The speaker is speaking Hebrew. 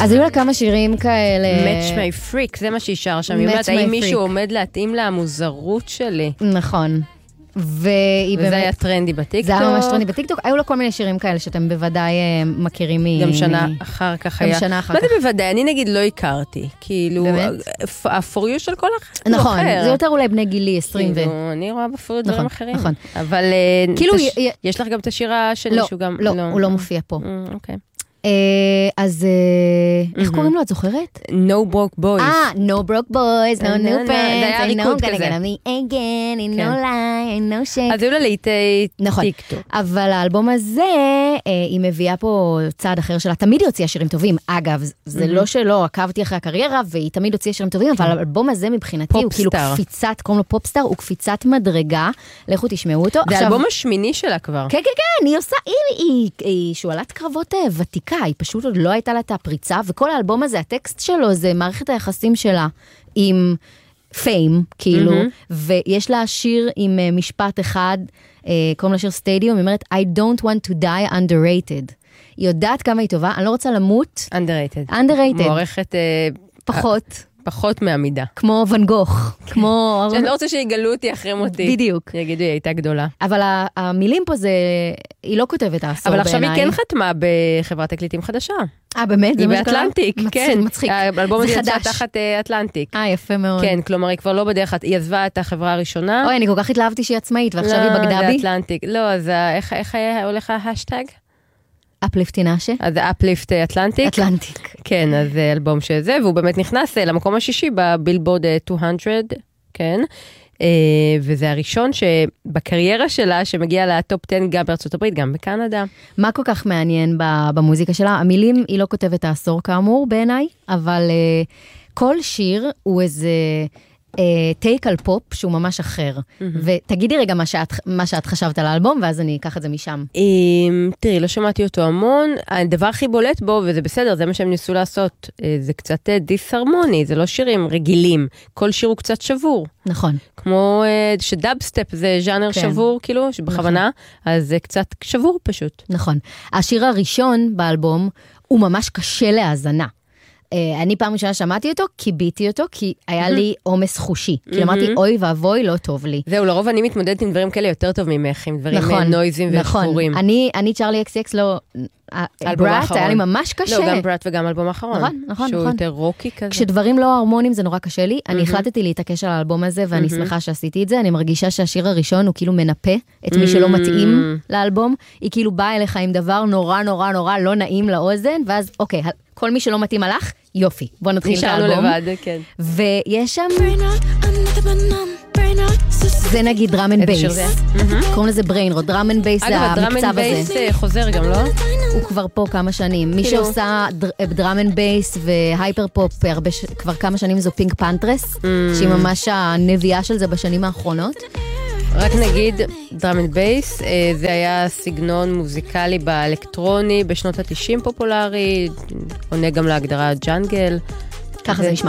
אז היו לה כמה שירים כאלה... Match my freak, זה מה שהיא שרה שם. היא אומרת, האם מישהו עומד להתאים לה המוזרות שלי? נכון. וזה היה טרנדי בטיקטוק. זה היה ממש טרנדי בטיקטוק. היו לה כל מיני שירים כאלה שאתם בוודאי מכירים גם שנה אחר כך היה. מה זה בוודאי? אני נגיד לא הכרתי. כאילו, הפוריו של כל אחת. נכון, זה יותר אולי בני גילי 20 אני רואה בפוריו דברים אחרים. נכון. אבל יש לך גם את השירה שלי שהוא גם... לא, הוא לא מופיע פה. אוקיי. אז איך קוראים לו, את זוכרת? No Broke Boys. No Broke Boys, No New Friends, זה היה ריקוד כזה. me again, in no lie, in no shake. אז היו לה לעיתי טיקטוק. אבל האלבום הזה, היא מביאה פה צעד אחר שלה, תמיד היא הוציאה שירים טובים, אגב, זה לא שלא, עקבתי אחרי הקריירה, והיא תמיד הוציאה שירים טובים, אבל האלבום הזה מבחינתי הוא כאילו קפיצת, קוראים לו פופסטאר, הוא קפיצת מדרגה, לכו תשמעו אותו. זה האלבום השמיני שלה כבר. כן, היא עושה, היא שואלת קרבות ותיקה, היא פשוט עוד לא הייתה לה את הפריצה, וכל האלבום הזה, הטקסט שלו זה מערכת היחסים שלה עם פיים, כאילו, ויש לה שיר עם משפט אחד, קוראים לה שיר סטדיום, היא אומרת, I don't want to die underrated. היא יודעת כמה היא טובה, אני לא רוצה למות. underrated. מוערכת פחות מהמידה. כמו ון גוך. שאני לא רוצה שיגלו אותי אחרי מותי. בדיוק. יגידו, היא הייתה גדולה. אבל המילים פה זה, היא לא כותבת העשור בעיניי. אבל עכשיו היא כן חתמה בחברת תקליטים חדשה. באמת? היא באטלנטיק, כן. מצחיק. האלבום הזה יצא תחת אטלנטיק. יפה מאוד. כן, כלומר היא כבר לא בדרך, היא עזבה את החברה הראשונה. אוי, אני כל כך התלהבתי שהיא עצמאית, ועכשיו היא בגדה בי. לא, זה אטלנטיק. לא, אז איך הולך ההשטג? אפליפטינאשה? אז זה אפליפט אטלנטיק. אטלנטיק. כן, אז זה אלבום שזה, והוא באמת נכנס למקום השישי בבילבורד 200, כן. וזה הראשון שבקריירה שלה, שמגיע לטופ 10 גם בארצות הברית, גם בקנדה. מה כל כך מעניין במוזיקה שלה? המילים, היא לא כותבת העשור כאמור בעיניי, אבל כל שיר הוא איזה... טייק על פופ שהוא ממש אחר. ותגידי רגע מה שאת חשבת על האלבום, ואז אני אקח את זה משם. תראי, לא שמעתי אותו המון. הדבר הכי בולט בו, וזה בסדר, זה מה שהם ניסו לעשות, זה קצת דיסהרמוני, זה לא שירים רגילים. כל שיר הוא קצת שבור. נכון. כמו שדאבסטפ זה ז'אנר שבור, כאילו, שבכוונה, אז זה קצת שבור פשוט. נכון. השיר הראשון באלבום, הוא ממש קשה להאזנה. אני פעם ראשונה שמעתי אותו, קיביתי אותו, כי היה לי עומס חושי. כי אמרתי, אוי ואבוי, לא טוב לי. זהו, לרוב אני מתמודדת עם דברים כאלה יותר טוב ממך, עם דברים נויזים ושחורים. אני צ'רלי אקס לא... בראט היה לי ממש קשה. לא, גם בראט וגם אלבום האחרון. נכון. שהוא יותר רוקי כזה. כשדברים לא הרמונים זה נורא קשה לי. אני החלטתי להתעקש על האלבום הזה, ואני שמחה שעשיתי את זה. אני מרגישה שהשיר הראשון הוא כאילו מנפה את מי שלא מתאים לאלבום. היא כאילו באה אליך עם דבר נורא נורא נורא לא נעים לאוזן, ואז אוקיי, כל מי שלא מתאים הלך, יופי. בוא נתחיל את האלבום. נשארנו לבד, כן. ויש שם... זה נגיד דראם אנד בייס. קוראים לזה בריין-רוט. דראם אנד בייס זה המקצב הזה. אגב, דראם אנד בייס חוזר גם, לא? הוא כבר פה כמה שנים. מי שעושה דראם אנד בייס והייפר פופ כבר כמה שנים זו פינק פנטרס, שהיא ממש הנביאה של זה בשנים האחרונות. רק נגיד, דראם אנד בייס, זה היה סגנון מוזיקלי באלקטרוני, בשנות ה-90 פופולרי, עונה גם להגדרה ג'אנגל. ככה זה נשמע.